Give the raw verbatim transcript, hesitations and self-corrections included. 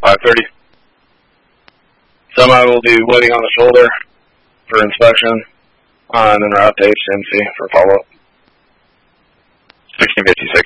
five thirty. Semi will be waiting on the shoulder for inspection, uh, and then route to H C M C for follow-up. sixteen fifty-six,